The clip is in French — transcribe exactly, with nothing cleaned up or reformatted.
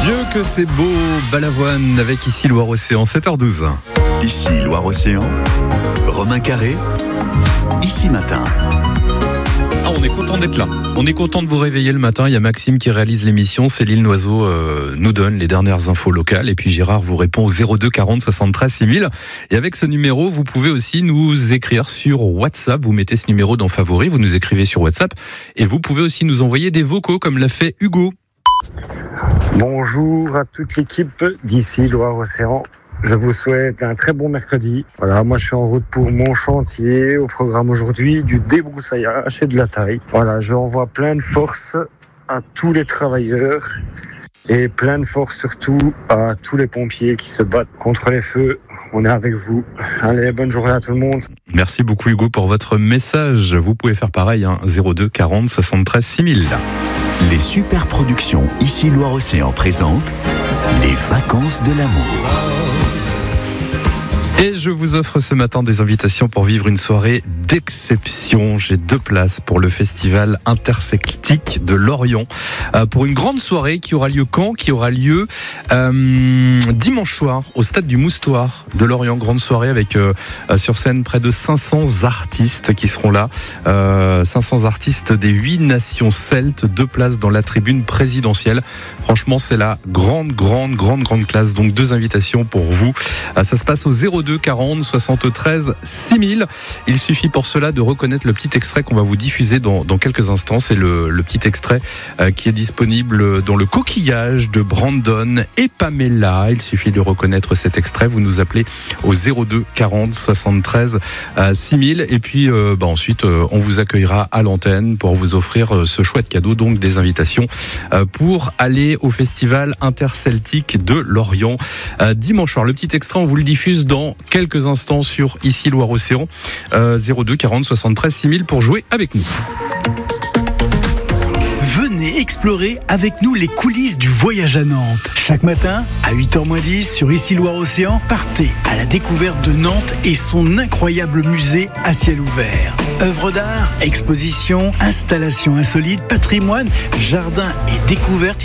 Dieu que c'est beau, Balavoine avec Ici Loire-Océan, sept heures douze. Ici Loire-Océan, Romain Carré, Ici Matin. Ah, on est content d'être là. On est content de vous réveiller le matin. Il y a Maxime qui réalise l'émission. Céline Loiseau euh, nous donne les dernières infos locales. Et puis Gérard vous répond au zéro deux quarante soixante-treize six mille. Et avec ce numéro, vous pouvez aussi nous écrire sur WhatsApp. Vous mettez ce numéro dans Favoris, vous nous écrivez sur WhatsApp. Et vous pouvez aussi nous envoyer des vocaux comme l'a fait Hugo. Bonjour à toute l'équipe d'Ici Loire-Océan. Je vous souhaite un très bon mercredi. Voilà, moi je suis en route pour mon chantier. Au programme aujourd'hui, du débroussaillage et de la taille. Voilà, je envoie plein de force à tous les travailleurs et plein de force surtout à tous les pompiers qui se battent contre les feux. On est avec vous. Allez, bonne journée à tout le monde. Merci beaucoup Hugo pour votre message. Vous pouvez faire pareil, hein, zéro deux quarante soixante-treize six mille. Les super productions Ici Loire-Océan présentent les vacances de l'amour. Et je vous offre ce matin des invitations pour vivre une soirée d'exception. J'ai deux places pour le festival interceltique de Lorient. Euh, pour une grande soirée qui aura lieu quand ? Qui aura lieu euh, dimanche soir au stade du Moustoir de Lorient. Grande soirée avec euh, sur scène près de cinq cents artistes qui seront là. Euh, cinq cents artistes des huit nations celtes. Deux places dans la tribune présidentielle. Franchement, c'est la grande, grande, grande, grande classe. Donc deux invitations pour vous. Euh, ça se passe au zéro deux quarante soixante-treize six mille. Il suffit pour cela de reconnaître le petit extrait qu'on va vous diffuser dans, dans quelques instants. C'est le, le petit extrait euh, qui est disponible dans le coquillage de Brandon et Pamela. Il suffit de reconnaître cet extrait. Vous nous appelez au zéro deux quarante soixante-treize six mille. Et puis euh, bah ensuite, euh, on vous accueillera à l'antenne pour vous offrir euh, ce chouette cadeau, donc des invitations euh, pour aller au festival interceltique de Lorient euh, dimanche soir. Le petit extrait, on vous le diffuse dans quelques instants sur Ici Loire-Océan. euh, zéro deux quarante soixante-treize six mille pour jouer avec nous. Venez explorer avec nous les coulisses du voyage à Nantes. Chaque matin, à huit heures moins dix, sur Ici Loire-Océan, partez à la découverte de Nantes et son incroyable musée à ciel ouvert. Œuvres d'art, expositions, installations insolites, patrimoine, jardins et découvertes